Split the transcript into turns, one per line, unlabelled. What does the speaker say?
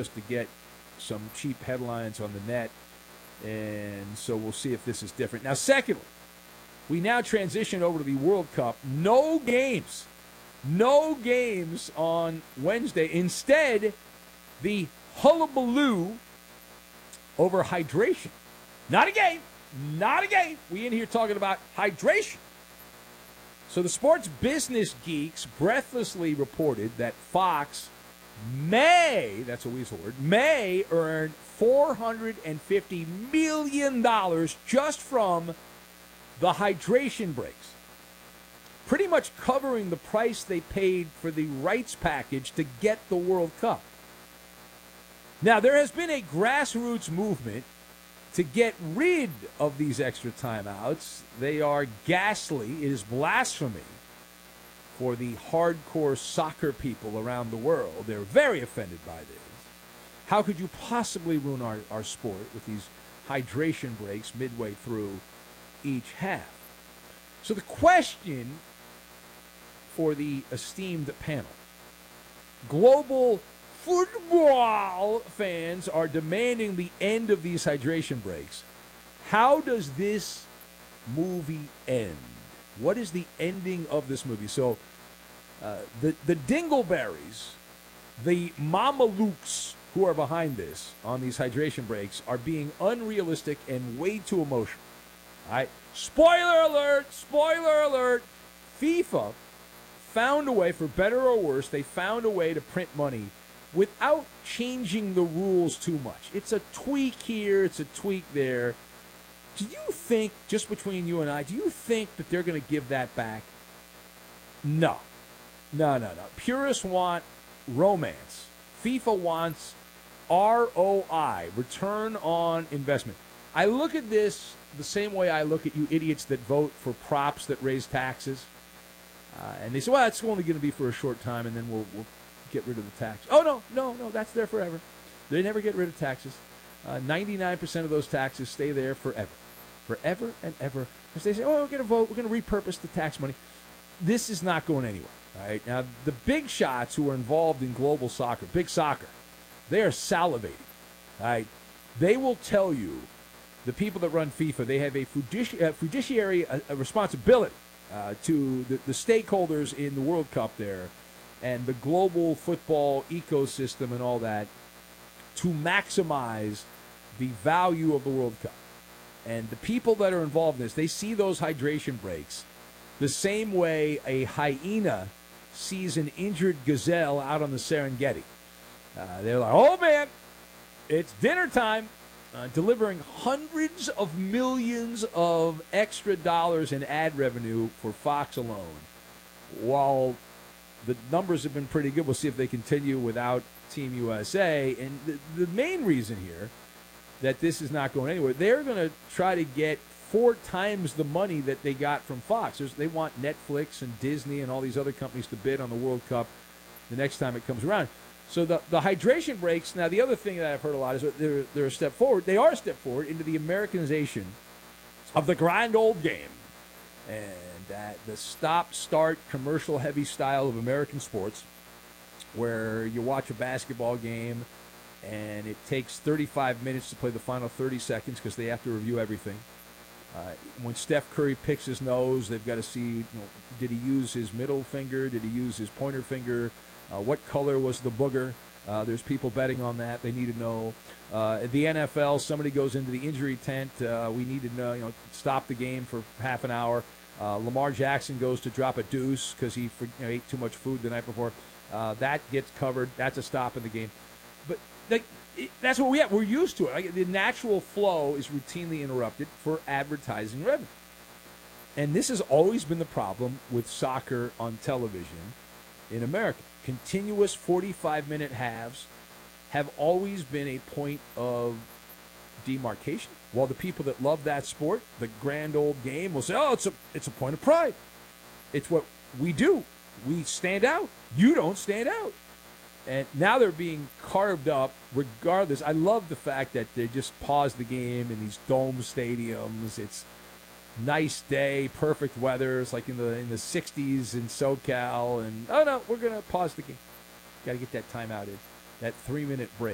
just to get some cheap headlines on the net. And so we'll see if this is different. Now, secondly, we now transition over to the World Cup. No games. No games on Wednesday. Instead, the hullabaloo over hydration. Not a game. Not a game. We in here talking about hydration. So the sports business geeks breathlessly reported that Fox may, that's a weasel word, may earn $450 million just from the hydration breaks. Pretty much covering the price they paid for the rights package to get the World Cup. Now, there has been a grassroots movement to get rid of these extra timeouts. They are ghastly. It is blasphemy for the hardcore soccer people around the world. They're very offended by this. How could you possibly ruin our sport with these hydration breaks midway through each half? So the question for the esteemed panel, global football fans are demanding the end of these hydration breaks. How does this movie end? What is the ending of this movie? So the Dingleberries, the Mamalukes who are behind this on these hydration breaks are being unrealistic and way too emotional. All right? Spoiler alert! Spoiler alert! FIFA found a way, for better or worse, they found a way to print money without changing the rules too much. It's a tweak here, it's a tweak there. Do you think, just between you and I, do you think that they're going to give that back? No. No. Purists want romance. FIFA wants ROI, return on investment. I look at this the same way I look at you idiots that vote for props that raise taxes. And they say, well, it's only going to be for a short time, and then we'll get rid of the tax. Oh, no, that's there forever. They never get rid of taxes. 99% of those taxes stay there forever. Forever and ever. Because they say, oh, we're going to vote, we're going to repurpose the tax money. This is not going anywhere. All right? Now, the big shots who are involved in global soccer, big soccer, they are salivating. All right? They will tell you, the people that run FIFA, they have a fiduciary responsibility to the stakeholders in the World Cup there and the global football ecosystem and all that to maximize the value of the World Cup. And the people that are involved in this, they see those hydration breaks the same way a hyena sees an injured gazelle out on the Serengeti. They're like, oh, man, it's dinner time. Delivering hundreds of millions of extra dollars in ad revenue for Fox alone. While the numbers have been pretty good, we'll see if they continue without Team USA. And the main reason here that this is not going anywhere, they're going to try to get 4 times the money that they got from Fox. They want Netflix and Disney and all these other companies to bid on the World Cup the next time it comes around. So the hydration breaks, now the other thing that I've heard a lot is they're a step forward. They are a step forward into the Americanization of the grand old game. And that the stop-start commercial-heavy style of American sports where you watch a basketball game and it takes 35 minutes to play the final 30 seconds because they have to review everything. When Steph Curry picks his nose, they've got to see, did he use his middle finger? Did he use his pointer finger? What color was the booger? There's people betting on that. They need to know. The NFL, somebody goes into the injury tent. We need to know, stop the game for half an hour. Lamar Jackson goes to drop a deuce because he ate too much food the night before. That gets covered. That's a stop in the game. But that's what we have. We're used to it. The natural flow is routinely interrupted for advertising revenue. And this has always been the problem with soccer on television in America. Continuous 45-minute halves have always been a point of demarcation. While the people that love that sport, the grand old game, will say, oh, it's a point of pride. It's what we do. We stand out. You don't stand out. And now they're being carved up regardless. I love the fact that they just pause the game in these dome stadiums. It's nice day, perfect weather. It's like in the 60s in SoCal. And, oh, no, we're going to pause the game. Got to get that timeout in, that 3-minute break.